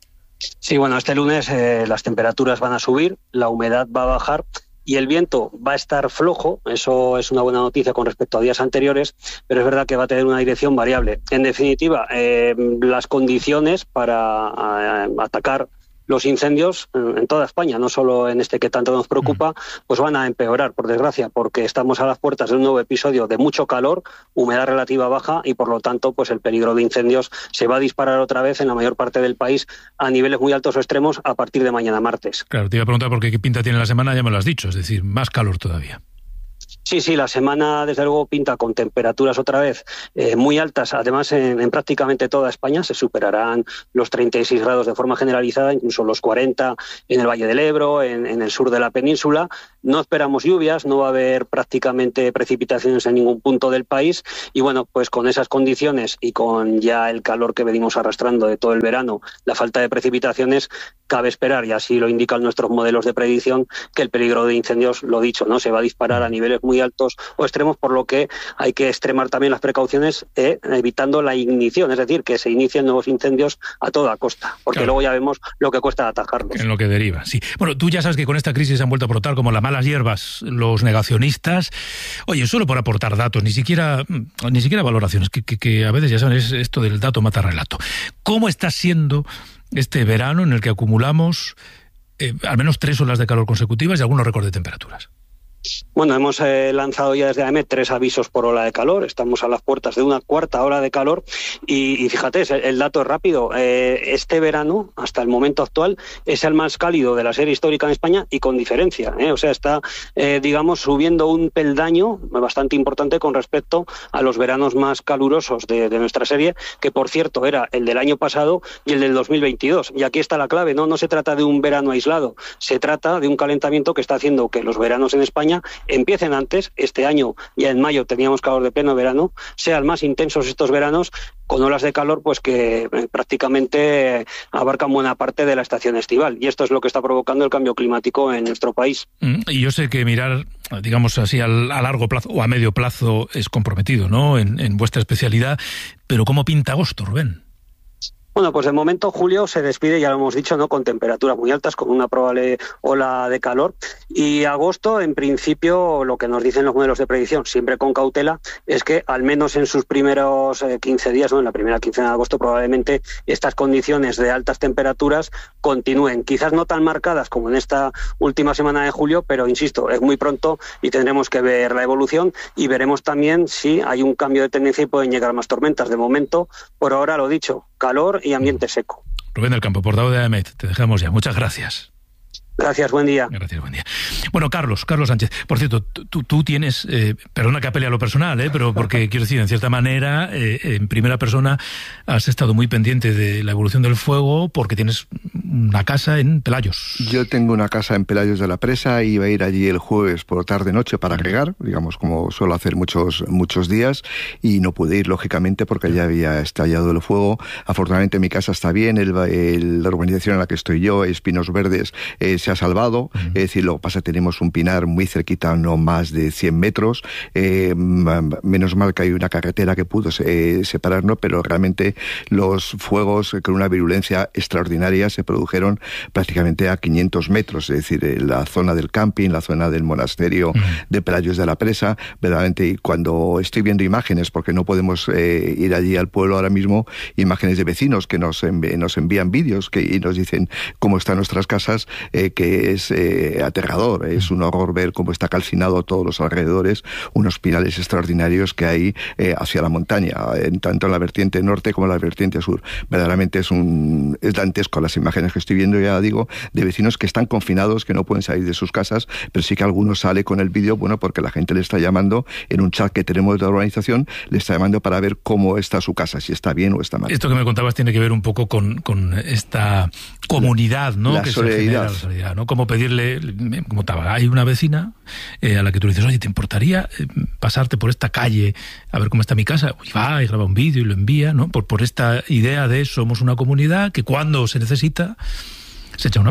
Sí, bueno, este lunes eh, las temperaturas van a subir, la humedad va a bajar y el viento va a estar flojo. Eso es una buena noticia con respecto a días anteriores, pero es verdad que va a tener una dirección variable. En definitiva, eh, las condiciones para eh, atacar los incendios en toda España, no solo en este que tanto nos preocupa, pues van a empeorar, por desgracia, porque estamos a las puertas de un nuevo episodio de mucho calor, humedad relativa baja y, por lo tanto, pues el peligro de incendios se va a disparar otra vez en la mayor parte del país a niveles muy altos o extremos a partir de mañana martes. Claro, te iba a preguntar porque qué pinta tiene la semana, ya me lo has dicho, es decir, más calor todavía. Sí, sí, la semana desde luego pinta con temperaturas otra vez eh, muy altas, además en, en prácticamente toda España se superarán los treinta y seis grados de forma generalizada, incluso los cuarenta en el Valle del Ebro, en, en el sur de la península. No esperamos lluvias, no va a haber prácticamente precipitaciones en ningún punto del país y bueno, pues con esas condiciones y con ya el calor que venimos arrastrando de todo el verano, la falta de precipitaciones, cabe esperar, y así lo indican nuestros modelos de predicción, que el peligro de incendios, lo dicho, no se va a disparar a niveles muy altos o extremos, por lo que hay que extremar también las precauciones eh, evitando la ignición, es decir, que se inicien nuevos incendios a toda costa, porque claro, luego ya vemos lo que cuesta atajarlos. En lo que deriva, sí. Bueno, tú ya sabes que con esta crisis se han vuelto a brotar como las malas hierbas los negacionistas. Oye, solo por aportar datos, ni siquiera ni siquiera valoraciones, que, que, que a veces ya saben, es esto del dato mata relato. ¿Cómo está siendo este verano en el que acumulamos eh, al menos tres olas de calor consecutivas y algunos récords de temperaturas? Bueno, hemos eh, lanzado ya desde A E M E tres avisos por ola de calor, estamos a las puertas de una cuarta ola de calor y, y fíjate, el, el dato es rápido, eh, este verano, hasta el momento actual, es el más cálido de la serie histórica en España y con diferencia, ¿eh? O sea, está, eh, digamos, subiendo un peldaño bastante importante con respecto a los veranos más calurosos de, de nuestra serie, que por cierto era el del año pasado y el del dos mil veintidós. Y aquí está la clave, ¿no? No se trata de un verano aislado, se trata de un calentamiento que está haciendo que los veranos en España empiecen antes. Este año, ya en mayo, teníamos calor de pleno verano, sean más intensos estos veranos, con olas de calor pues que eh, prácticamente abarcan buena parte de la estación estival. Y esto es lo que está provocando el cambio climático en nuestro país. Y yo sé que mirar, digamos así, al, a largo plazo o a medio plazo es comprometido, ¿no?, en, en vuestra especialidad. Pero ¿cómo pinta agosto, Rubén? Bueno, pues de momento julio se despide, ya lo hemos dicho, ¿no?, con temperaturas muy altas, con una probable ola de calor. Y agosto, en principio, lo que nos dicen los modelos de predicción, siempre con cautela, es que al menos en sus primeros eh, quince días, ¿no?, en la primera quincena de agosto, probablemente estas condiciones de altas temperaturas continúen. Quizás no tan marcadas como en esta última semana de julio, pero insisto, es muy pronto y tendremos que ver la evolución y veremos también si hay un cambio de tendencia y pueden llegar más tormentas. De momento, por ahora, lo dicho, calor y ambiente seco. Rubén del Campo, portavoz de A E M E, te dejamos ya. Muchas gracias. Gracias, buen día. Gracias, buen día. Bueno, Carlos, Carlos Sánchez, por cierto, tú, tú tienes, eh, perdona que apele a lo personal, eh, pero porque quiero decir, en cierta manera, eh, en primera persona has estado muy pendiente de la evolución del fuego porque tienes una casa en Pelayos. Yo tengo una casa en Pelayos de la Presa y iba a ir allí el jueves por tarde-noche para agregar, digamos, como suelo hacer muchos muchos días, y no pude ir, lógicamente, porque ya había estallado el fuego. Afortunadamente mi casa está bien, el, el, la urbanización en la que estoy yo, Espinos Verdes, eh, se ha salvado, uh-huh. Es decir, lo que pasa, tenemos un pinar muy cerquita, no más de cien metros, eh, menos mal que hay una carretera que pudo eh, separarnos, pero realmente los fuegos con una virulencia extraordinaria se produjeron prácticamente a quinientos metros, es decir, en la zona del camping, la zona del monasterio uh-huh. de Pelayos de la Presa, verdaderamente, y cuando estoy viendo imágenes, porque no podemos eh, ir allí al pueblo ahora mismo, imágenes de vecinos que nos, env- nos envían vídeos que, y nos dicen cómo están nuestras casas, eh, que es eh, aterrador, es un horror ver cómo está calcinado todos los alrededores, unos pinales extraordinarios que hay eh, hacia la montaña, en, tanto en la vertiente norte como en la vertiente sur. Verdaderamente es un es dantesco las imágenes que estoy viendo, ya digo, de vecinos que están confinados, que no pueden salir de sus casas, pero sí que algunos sale con el vídeo, bueno, porque la gente le está llamando en un chat que tenemos de la organización, le está llamando para ver cómo está su casa, si está bien o está mal. Esto que me contabas tiene que ver un poco con, con esta comunidad, ¿no? La que solidaridad. Se genera, la solidaridad, ¿no? Como pedirle, como estaba, hay una vecina eh, a la que tú le dices, oye, ¿te importaría eh, pasarte por esta calle a ver cómo está mi casa? Y va y graba un vídeo y lo envía, ¿no? Por, por esta idea de somos una comunidad que cuando se necesita se echa una mano.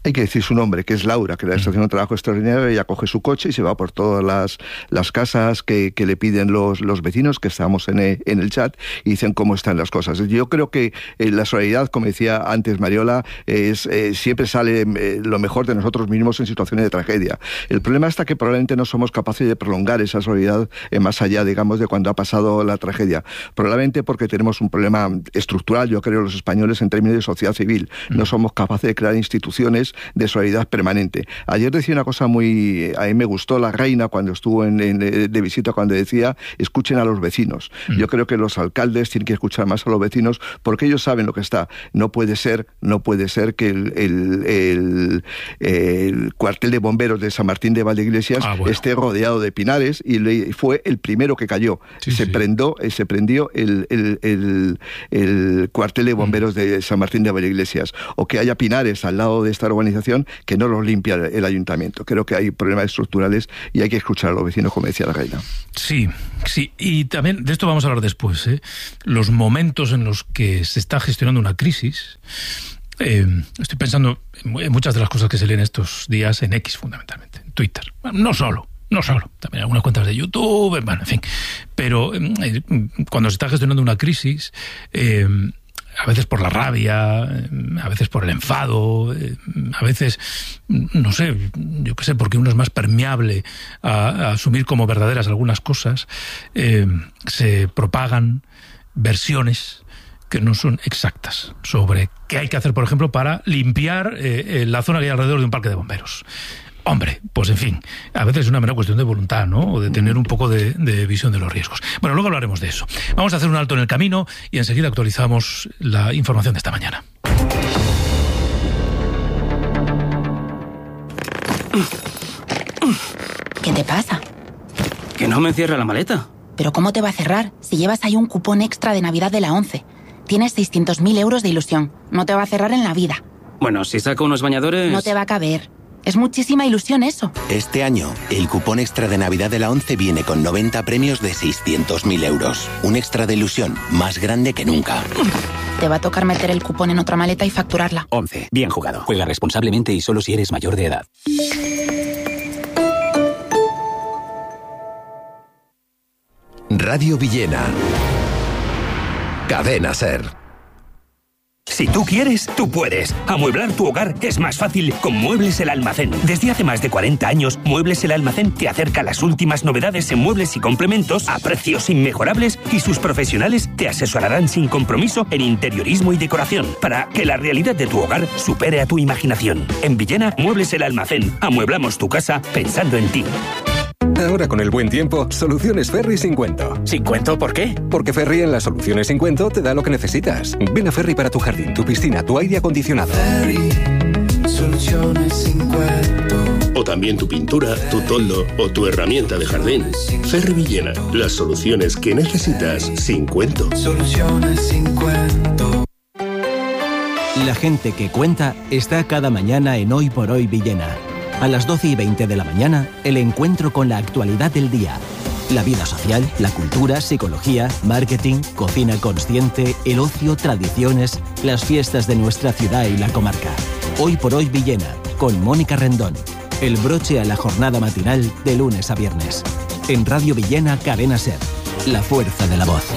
hay que decir su nombre, que es Laura, que le está haciendo un trabajo extraordinario. Ella coge su coche y se va por todas las, las casas que, que le piden los, los vecinos, que estamos en el, en el chat, y dicen cómo están las cosas. Yo creo que eh, la solidaridad, como decía antes Mariola, es, eh, siempre sale eh, lo mejor de nosotros mismos en situaciones de tragedia. El problema está que probablemente no somos capaces de prolongar esa solidaridad eh, más allá, digamos, de cuando ha pasado la tragedia. Probablemente porque tenemos un problema estructural, yo creo, los españoles en términos de sociedad civil. No somos capaces de crear instituciones de solidaridad permanente. Ayer decía una cosa muy... A mí me gustó la reina cuando estuvo en, en, de visita, cuando decía, escuchen a los vecinos. Mm. Yo creo que los alcaldes tienen que escuchar más a los vecinos porque ellos saben lo que está. No puede ser, no puede ser que el, el, el, el cuartel de bomberos de San Martín de Valdeiglesias ah, bueno. esté rodeado de pinares y le, fue el primero que cayó. Sí, se, sí. Prendó, se prendió el, el, el, el cuartel de bomberos mm. de San Martín de Valdeiglesias. O que haya pinares al lado de esta urbanización que no los limpia el ayuntamiento. Creo que hay problemas estructurales y hay que escuchar a los vecinos, como decía la reina. Sí, sí. Y también de esto vamos a hablar después, ¿eh? Los momentos en los que se está gestionando una crisis. Eh, estoy pensando en muchas de las cosas que se leen estos días en X, fundamentalmente, en Twitter. Bueno, no solo. No solo, también algunas cuentas de YouTube, bueno, en fin. Pero eh, cuando se está gestionando una crisis, eh, a veces por la rabia, a veces por el enfado, a veces, no sé, yo qué sé, porque uno es más permeable a, a asumir como verdaderas algunas cosas, eh, se propagan versiones que no son exactas sobre qué hay que hacer, por ejemplo, para limpiar eh, la zona que hay alrededor de un parque de bomberos. Hombre, pues en fin, a veces es una mera cuestión de voluntad, ¿no? O de tener un poco de, de visión de los riesgos. Bueno, luego hablaremos de eso. Vamos a hacer un alto en el camino y enseguida actualizamos la información de esta mañana. ¿Qué te pasa? Que no me cierra la maleta. ¿Pero cómo te va a cerrar si llevas ahí un cupón extra de Navidad de la ONCE? Tienes seiscientos mil euros de ilusión. No te va a cerrar en la vida. Bueno, si saco unos bañadores... No te va a caber. Es muchísima ilusión eso. Este año, el cupón extra de Navidad de la ONCE viene con noventa premios de seiscientos mil euros. Un extra de ilusión más grande que nunca. Te va a tocar meter el cupón en otra maleta y facturarla. ONCE. Bien jugado. Juega responsablemente y solo si eres mayor de edad. Radio Villena. Cadena SER. Si tú quieres, tú puedes. Amueblar tu hogar es más fácil con Muebles El Almacén. Desde hace más de cuarenta años, Muebles El Almacén te acerca las últimas novedades en muebles y complementos a precios inmejorables y sus profesionales te asesorarán sin compromiso en interiorismo y decoración para que la realidad de tu hogar supere a tu imaginación. En Villena, Muebles El Almacén. Amueblamos tu casa pensando en ti. Ahora con el buen tiempo, Soluciones Ferri sin cuento. ¿Sin cuento? ¿Por qué? Porque Ferri en las Soluciones sin cuento te da lo que necesitas. Ven a Ferri para tu jardín, tu piscina, tu aire acondicionado. Ferri, Soluciones sin cuento. O también tu pintura, tu toldo o tu herramienta de jardín. Ferri Villena, las soluciones que necesitas sin cuento. Soluciones sin cuento. La gente que cuenta está cada mañana en Hoy por Hoy Villena. A las doce y veinte de la mañana, el encuentro con la actualidad del día. La vida social, la cultura, psicología, marketing, cocina consciente, el ocio, tradiciones, las fiestas de nuestra ciudad y la comarca. Hoy por Hoy Villena, con Mónica Rendón. El broche a la jornada matinal de lunes a viernes. En Radio Villena, Cadena SER. La fuerza de la voz.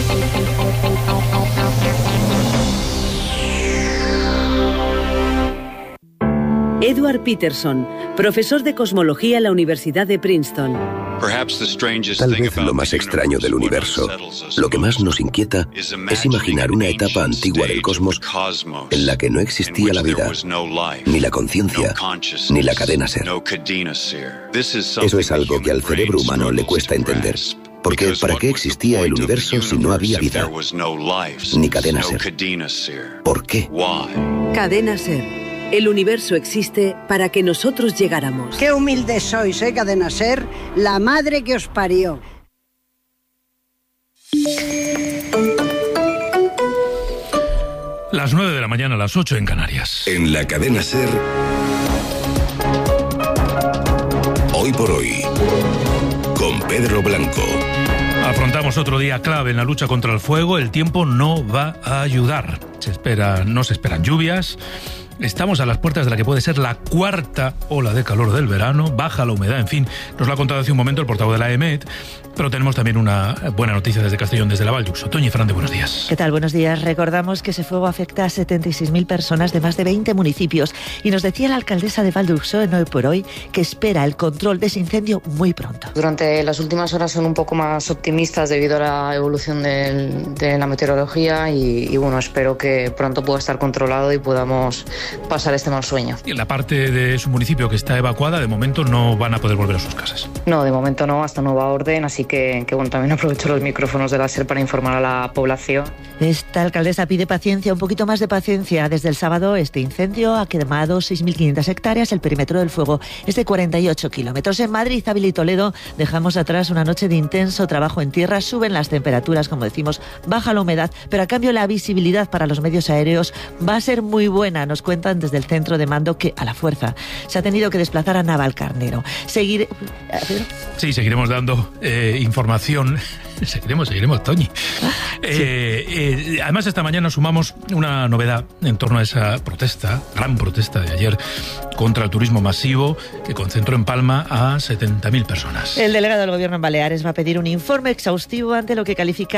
Edward Peterson, profesor de cosmología en la Universidad de Princeton. Tal vez lo más extraño del universo, lo que más nos inquieta, es imaginar una etapa antigua del cosmos en la que no existía la vida, ni la conciencia, ni la cadena SER. Eso es algo que al cerebro humano le cuesta entender. Porque ¿para qué existía el universo si no había vida? Ni cadena SER. ¿Por qué? Cadena SER. El universo existe para que nosotros llegáramos. Qué humildes sois, ¿eh, Cadena SER? La madre que os parió. Las nueve de la mañana, las ocho en Canarias. En la Cadena SER, Hoy por Hoy, con Pedro Blanco. Afrontamos otro día clave en la lucha contra el fuego. El tiempo no va a ayudar. Se espera, no se esperan lluvias. Estamos a las puertas de la que puede ser la cuarta ola de calor del verano, baja la humedad, en fin, nos lo ha contado hace un momento el portavoz de la E M E T, pero tenemos también una buena noticia desde Castellón, desde la Valldux. Toñi Fernández, buenos días. ¿Qué tal? Buenos días. Recordamos que ese fuego afecta a setenta y seis mil personas de más de veinte municipios y nos decía la alcaldesa de Valldux en Hoy por Hoy que espera el control de ese incendio muy pronto. Durante las últimas horas son un poco más optimistas debido a la evolución del, de la meteorología y, y bueno, espero que pronto pueda estar controlado y podamos pasar este mal sueño. Y en la parte de su municipio que está evacuada, de momento no van a poder volver a sus casas. No, de momento no, hasta nueva orden, así que, que bueno, también aprovecho los micrófonos de la SER para informar a la población. Esta alcaldesa pide paciencia, un poquito más de paciencia. Desde el sábado este incendio ha quemado seis mil quinientas hectáreas, el perímetro del fuego es de cuarenta y ocho kilómetros. En Madrid, Ávila y Toledo dejamos atrás una noche de intenso trabajo en tierra, suben las temperaturas, como decimos, baja la humedad, pero a cambio la visibilidad para los medios aéreos va a ser muy buena. Nos cuentan desde el centro de mando que a la fuerza se ha tenido que desplazar a Navalcarnero. Seguir... Sí, seguiremos dando eh, información. Seguiremos, seguiremos, Toñi. Eh, eh, además, esta mañana sumamos una novedad en torno a esa protesta, gran protesta de ayer contra el turismo masivo que concentró en Palma a setenta mil personas. El delegado del Gobierno en Baleares va a pedir un informe exhaustivo ante lo que califica